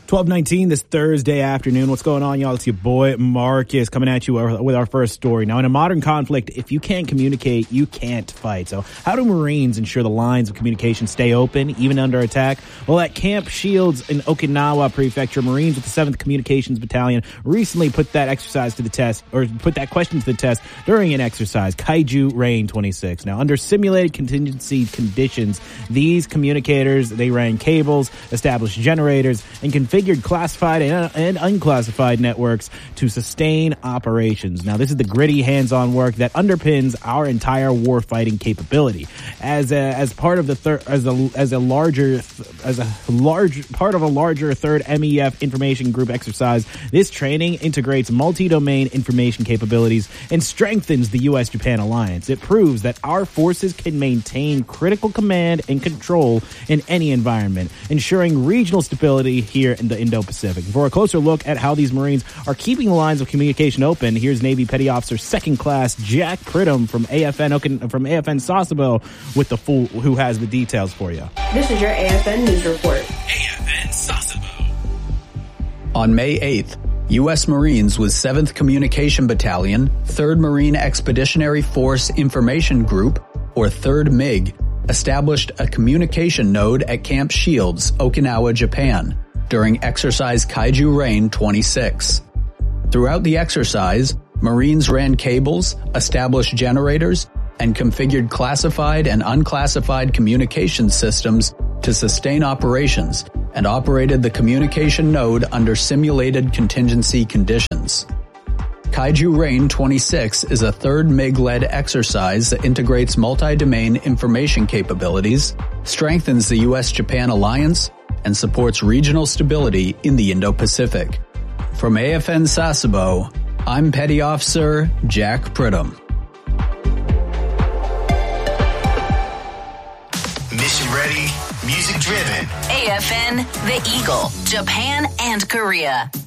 12:19 this Thursday afternoon. What's going on, y'all? It's your boy Marcus coming at you with our first story. Now, in a modern conflict, if you can't communicate, you can't fight. So how do Marines ensure the lines of communication stay open, even under attack? Well, at Camp Shields in Okinawa Prefecture, Marines with the 7th Communications Battalion recently put that exercise to the test, or put that question to the test during an exercise, Kaiju Rain 26. Now, under simulated contingency conditions, these communicators, they ran cables, established generators, and configured classified and unclassified networks to sustain operations. Now, this is the gritty, hands-on work that underpins our entire warfighting capability. As part of the as a large part of a larger 3rd MEF Information Group exercise, this training integrates multi-domain information capabilities and strengthens the U.S.-Japan alliance. It proves that our forces can maintain critical command and control in any environment, ensuring regional stability here in the Indo-Pacific. For a closer look at how these Marines are keeping the lines of communication open, here's Navy Petty Officer 2nd Class Jack Pridham from AFN Sasebo with who has the details for you. This is your AFN News Report. AFN Sasebo. On May 8th, U.S. Marines with 7th Communication Battalion, 3rd Marine Expeditionary Force Information Group, or 3rd MiG, established a communication node at Camp Shields, Okinawa, Japan, during exercise Kaiju Rain 26. Throughout the exercise, Marines ran cables, established generators, and configured classified and unclassified communication systems to sustain operations, and operated the communication node under simulated contingency conditions. Kaiju Rain 26 is a 3rd MiG-led exercise that integrates multi-domain information capabilities, strengthens the U.S.-Japan alliance, and supports regional stability in the Indo-Pacific. From AFN Sasebo, I'm Petty Officer Jack Pridham. Mission ready, music driven. AFN, The Eagle, Japan and Korea.